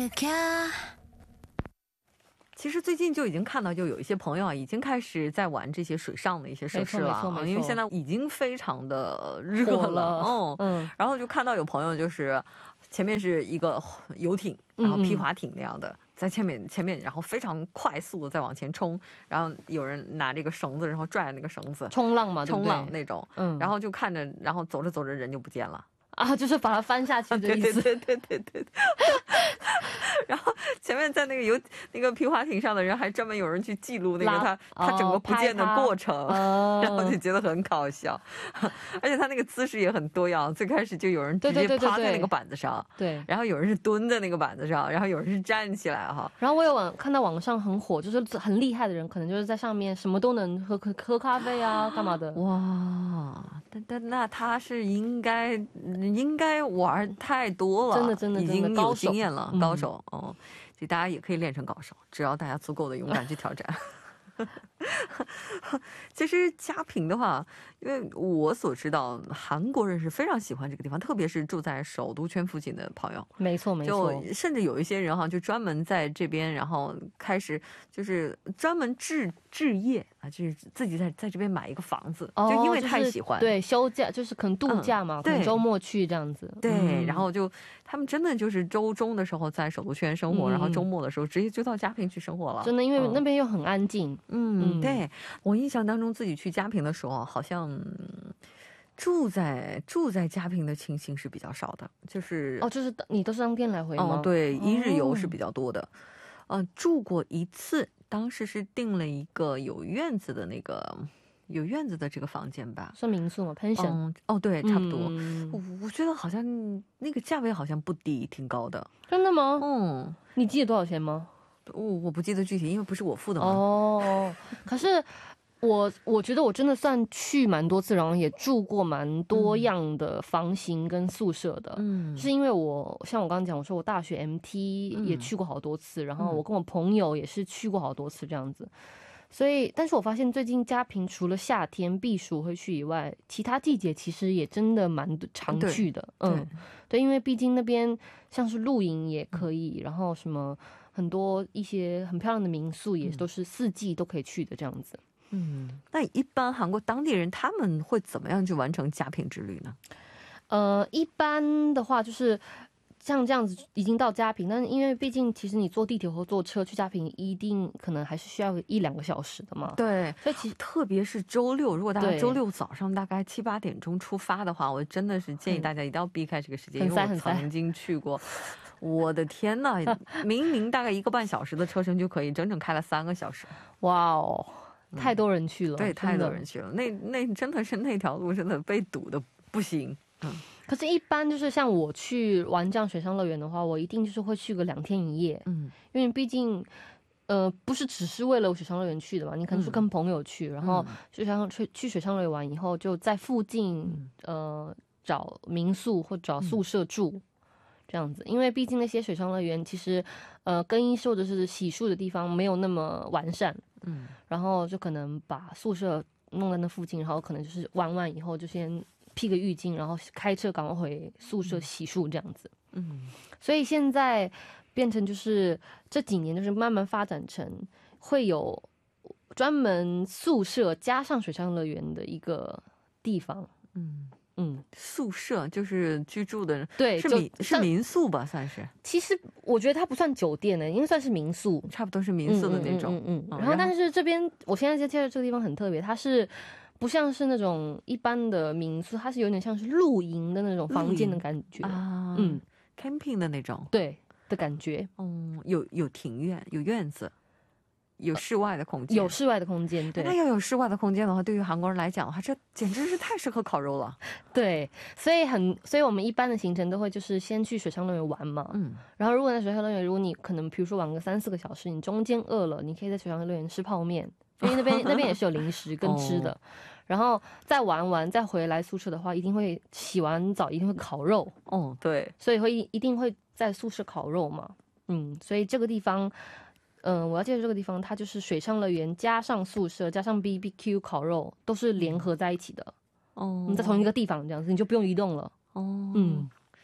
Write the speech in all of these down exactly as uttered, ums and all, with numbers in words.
其实最近就已经看到，就有一些朋友啊，已经开始在玩这些水上的一些设施了，因为现在已经非常的热了。哦，嗯，然后就看到有朋友就是前面是一个游艇，然后皮划艇那样的。嗯嗯在前面前面然后非常快速的在往前冲，然后有人拿这个绳子然后拽那个绳子冲浪嘛， 冲浪那种，嗯，然后就看着然后走着走着人就不见了啊，就是把它翻下去的意思。 对对对对对对。然后前面在那个游那个皮划艇上的人还专门有人去记录那个他他整个不见的过程，哦，然后就觉得很搞笑。而且他那个姿势也很多样，最开始就有人直接趴在那个板子上， 对， 对， 对， 对， 对， 然后有人是蹲在那个板子上，然后有人是站起来哈。 然后我有网看到网上很火，就是很厉害的人可能就是在上面什么都能喝喝咖啡啊干嘛的。 哇，但但那他是应该应该玩太多了， 真的真的已经有经验了，高手。 嗯， 哦，所以大家也可以练成高手，只要大家足够的勇敢去挑战。其实嘉平的话，因为我所知道韩国人是非常喜欢这个地方，特别是住在首都圈附近的朋友。 没错没错， 就甚至有一些人哈，就专门在这边，然后开始就是专门置置业啊，就是自己在在这边买一个房子，哦，就因为太喜欢， 就是，对，休假就是可能度假嘛，嗯，可能周末去这样子。 对，嗯，然后就他们真的就是周中的时候在首都圈生活，嗯，然后周末的时候直接就到嘉平去生活了。 真的，因为那边又很安静。 嗯，嗯，对，我印象当中自己去嘉平的时候，好像住在住在嘉平的情形是比较少的，就是哦，就是你都是当天来回吗？ 哦，对，一日游是比较多的。哦，呃，住过一次，当时是订了一个有院子的那个有院子的这个房间吧， 是民宿吗？ pension？ 嗯，哦，对，差不多。嗯，我我觉得好像那个价位好像不低，挺高的。 真的吗？ 嗯， 你记得多少钱吗？ 我我不记得具体，因为不是我付的嘛。 哦，可是我我觉得我真的算去蛮多次，然后也住过蛮多样的房型跟宿舍的。嗯，是因为我像我刚刚讲，我说我大学 M T 也去过好多次，嗯，然后我跟我朋友也是去过好多次这样子。所以，但是我发现最近嘉平除了夏天避暑会去以外，其他季节其实也真的蛮常去的。嗯，对，因为毕竟那边像是露营也可以，然后什么很多一些很漂亮的民宿也都是四季都可以去的这样子。 嗯，那一般韩国当地人他们会怎么样去完成嘉平之旅呢？ 呃，一般的话就是像这样子已经到嘉平，但是因为毕竟其实你坐地铁或坐车去嘉平，一定可能还是需要一两个小时的嘛。 对，所以其实特别是周六，如果大家周六早上大概七八点钟出发的话，我真的是建议大家一定要避开这个时间，因为我曾经去过。我的天呐，明明大概一个半小时的车程就可以，整整开了三个小时。 哇哦，太多人去了。 嗯，对，太多人去了，那那真的是那条路真的被堵的不行。嗯， 可是，一般就是像我去玩这样水上乐园的话，我一定就是会去个两天一夜。嗯，因为毕竟，呃，不是只是为了水上乐园去的嘛，你可能是跟朋友去，嗯，然后水上去去水上乐园玩以后，就在附近，嗯，呃找民宿或找宿舍住。嗯，这样子，因为毕竟那些水上乐园其实，呃，更衣室或者是洗漱的地方没有那么完善，嗯，然后就可能把宿舍弄在那附近，然后可能就是玩完以后就先披个浴巾，然后开车赶快回宿舍洗漱这样子，嗯，所以现在变成就是这几年就是慢慢发展成会有专门宿舍加上水上乐园的一个地方，嗯。 嗯，宿舍就是居住的人， 对， 是民是民宿吧，算是。 其实我觉得它不算酒店呢，应该算是民宿， 差不多是民宿的那种。嗯 嗯, 嗯, 嗯, 嗯。然后，但是这边我现在介绍这个地方很特别，它是不像是那种一般的民宿，它是有点像是露营的那种房间的感觉啊，嗯 ，camping 的那种， 对的感觉。 嗯，有有庭院，有院子。有室外的空间， 有室外的空间，对。 那要有室外的空间的话，对于韩国人来讲的话，这简直是太适合烤肉了。 对，所以很，所以我们一般的行程都会就是先去水上乐园玩嘛，嗯，然后如果在水上乐园，如果你可能比如说玩个三四个小时，你中间饿了，你可以在水上乐园吃泡面，因为那边那边也是有零食跟吃的，哦，然后再玩完再回来宿舍的话，一定会洗完澡一定会烤肉， 哦，对， 所以会一定会在宿舍烤肉嘛，嗯，所以这个地方。嗯，我要介绍这个地方，它就是水上乐园加上宿舍加上 B B Q 烤肉都是联合在一起的。哦，你在同一个地方这样子，你就不用移动了。哦，嗯，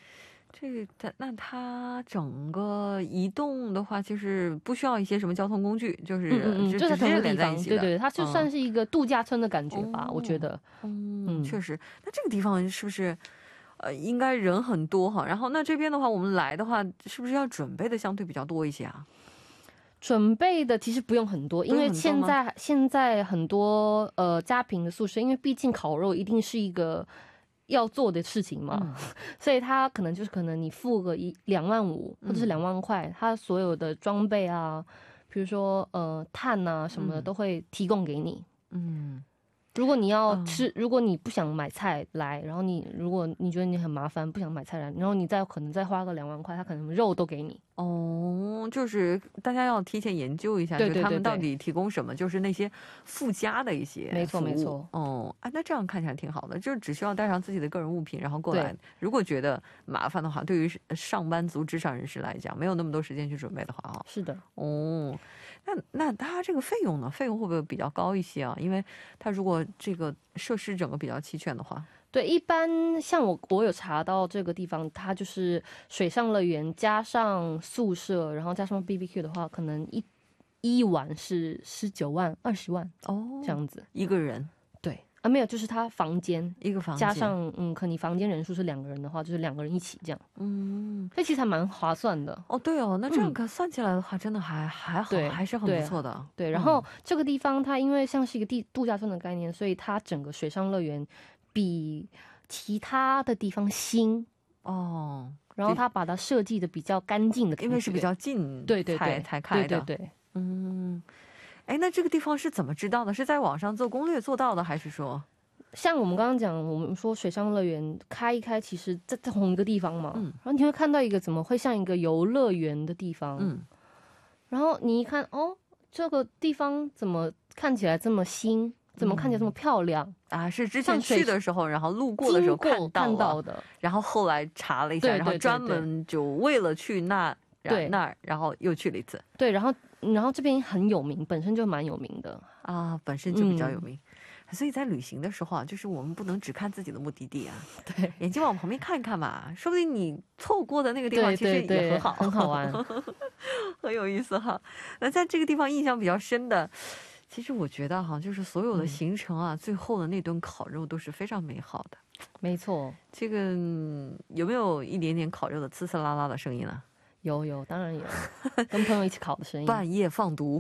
这它那它整个移动的话，就是不需要一些什么交通工具，就是嗯嗯， 就就是直接连在一起的。 起对对，它就算是一个度假村的感觉吧，我觉得。 嗯，确实。那这个地方是不是呃应该人很多哈？然后那这边的话，我们来的话，是不是要准备的相对比较多一些啊？ 准备的其实不用很多，因为现在现在很多呃家庭的宿舍，因为毕竟烤肉一定是一个要做的事情嘛，嗯、所以他可能就是可能你付个一两万五或者是两万块，他所有的装备啊，比如说呃炭啊什么的都会提供给你。嗯。如果你要吃，嗯、如果你不想买菜来，然后你如果你觉得你很麻烦，不想买菜来，然后你再可能再花个两万块，他可能肉都给你。 哦，就是大家要提前研究一下，对对对对，就他们到底提供什么，就是那些附加的一些没错没错。 哦，啊，那这样看起来挺好的，就是只需要带上自己的个人物品，然后过来。如果觉得麻烦的话，对于上班族、职场人士来讲，没有那么多时间去准备的话，啊， 是的。 哦。那那它这个费用呢？费用会不会比较高一些啊？因为它如果这个设施整个比较齐全的话， 对，一般像我我有查到这个地方，它就是水上乐园加上宿舍，然后加上 B B Q 的话，可能一一晚是十九万、二十万哦，这样子一个人。 对啊，没有，就是他房间一个房间加上嗯，可你房间人数是两个人的话，就是两个人一起这样。嗯，这其实还蛮划算的哦。对哦，那这样看算起来的话，真的还还好，还是很不错的。 对，然后这个地方它因为像是一个地度假村的概念，所以它整个水上乐园比其他的地方新哦。然后它把它设计的比较干净的感觉， 因为是比较近， 对对对， 才开的。 对对对， 嗯。哎，那这个地方是怎么知道的？是在网上做攻略做到的，还是说， 像我们刚刚讲，我们说水上乐园开一开，其实在同一个地方嘛，嗯，然后你会看到一个怎么会像一个游乐园的地方，嗯，然后你一看，哦，这个地方怎么看起来这么新，怎么看起来这么漂亮， 嗯、啊？是之前去的时候，然后路过的时候看到看到的， 然后后来查了一下， 对对对对， 然后专门就为了去那对那儿，然后又去了一次， 对，然后。然后这边很有名，本身就蛮有名的啊，本身就比较有名，嗯、所以在旅行的时候啊，就是我们不能只看自己的目的地啊， 对， 眼睛往旁边看一看嘛，说不定你错过的那个地方其实也很好， 对对对，很好玩， 很有意思哈。那在这个地方印象比较深的，其实我觉得哈，就是所有的行程啊，嗯、最后的那顿烤肉都是非常美好的。 没错， 这个、嗯、有没有一点点烤肉的呲呲啦啦的声音呢？ 有有，当然有，跟朋友一起烤的声音。 半夜放毒，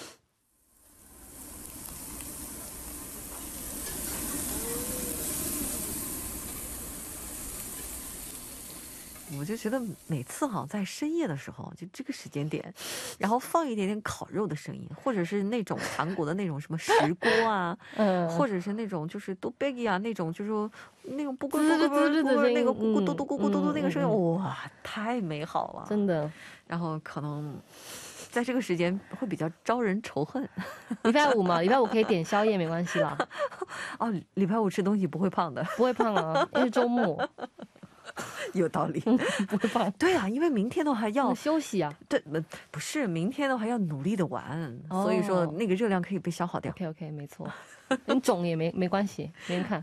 我就觉得每次哈，在深夜的时候，就这个时间点，然后放一点点烤肉的声音，或者是那种韩国的那种什么石锅啊，嗯，或者是那种就是嘟贝吉啊那种，就是说那种咕咕咕咕咕咕那个咕咕嘟嘟咕咕嘟嘟那个声音，哇，太美好了， 真的。 然后可能在这个时间会比较招人仇恨。 礼拜五嘛，礼拜五可以点宵夜，没关系啦。 哦，礼拜五吃东西不会胖的， 不会胖啊，因为周末。 有道理， 不会胖。 对啊，因为明天的话要休息啊。 对，不是明天的话要努力的玩，哦、所以说那个热量可以被消耗掉。 OK OK， 没错，你肿也没没关系，没人看。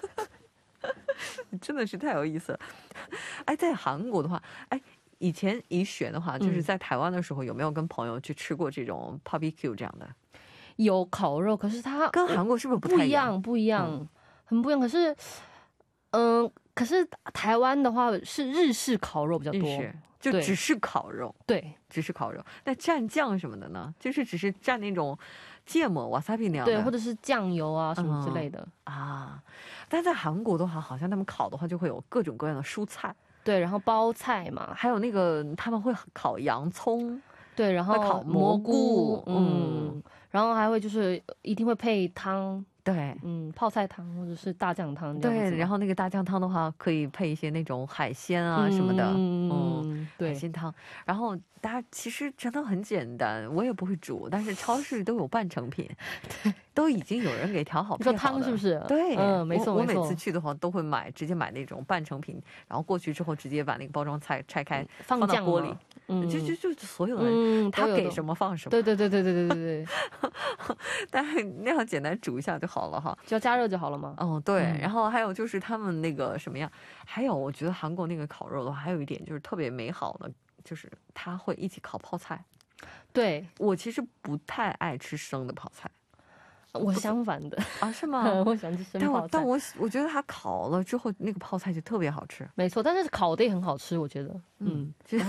真的是太有意思了。哎，在韩国的话，哎，以前以选的话，就是在台湾的时候，有没有跟朋友去吃过这种 barbecue 这样的？ 有烤肉，可是它跟韩国是不是不太一样？不一样，不一样，嗯、很不一样。可是，嗯、呃。可是台湾的话是日式烤肉比较多， 就只是烤肉， 对， 只是烤肉。那蘸酱什么的呢？就是只是蘸那种芥末、wasabi 那样的， 对，或者是酱油啊什么之类的、 嗯、啊。但在韩国的话，好像他们烤的话就会有各种各样的蔬菜， 对，然后包菜嘛， 还有那个他们会烤洋葱， 对，然后烤蘑菇， 嗯，嗯然后还会就是一定会配汤。 对， 嗯，泡菜汤或者是大酱汤。 对，然后那个大酱汤的话，可以配一些那种海鲜啊什么的，嗯，嗯对，海鲜汤。然后大家其实真的很简单，我也不会煮，但是超市都有半成品，对，都已经有人给调好配好的。 你说汤是不是？ 对， 嗯，没错我。我每次去的话都会买，直接买那种半成品，然后过去之后直接把那个包装拆拆开， 放到锅里。 就就就所有的人，他给什么放什么。 对对对对对对对对。 但是那样简单煮一下就好了哈， 只要加热就好了吗？ 哦，对。然后还有就是他们那个什么样，还有我觉得韩国那个烤肉的话，还有一点就是特别美好的，就是他会一起烤泡菜。对，我其实不太爱吃生的泡菜。 我相反的啊，是吗？ 我喜欢吃生泡菜， 但我我觉得它烤了之后那个泡菜就特别好吃。 没错，但是烤的也很好吃，我觉得。嗯，其实。